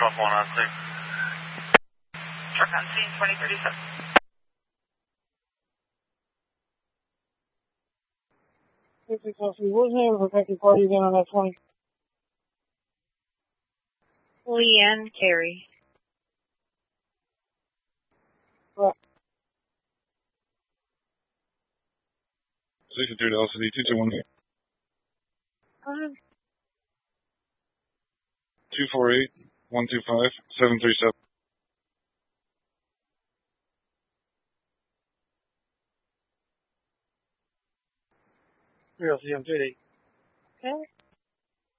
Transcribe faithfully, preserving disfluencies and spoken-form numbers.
Truck one on six. Truck on scene, twenty thirty-seven. six oh three, what's the name of the protected party again on that twenty? Leanne Carey. Right. sixty-two to L C D, two two one. Uh, two four eight, one two five, seven three seven. three oh three, I'm three eight. okay.